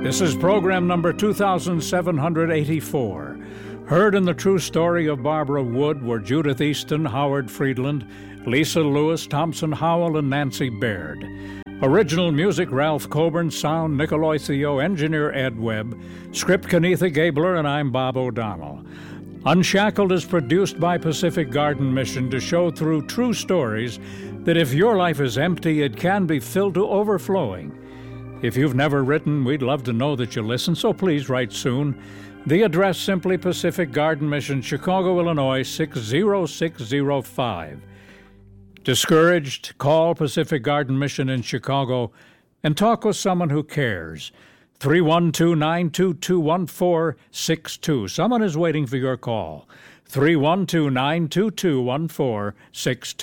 This is program number 2784. Heard in the true story of Barbara Wood were Judith Easton, Howard Friedland, Lisa Lewis, Thompson Howell, and Nancy Baird. Original music, Ralph Coburn. Sound, Nicolai Theo. Engineer, Ed Webb. Script, Kenetha Gabler, and I'm Bob O'Donnell. Unshackled is produced by Pacific Garden Mission to show through true stories that if your life is empty, it can be filled to overflowing. If you've never written, we'd love to know that you listen, so please write soon. The address, simply Pacific Garden Mission, Chicago, Illinois, 60605. Discouraged? Call Pacific Garden Mission in Chicago and talk with someone who cares. 312-922-1462. Someone is waiting for your call. 312-922-1462.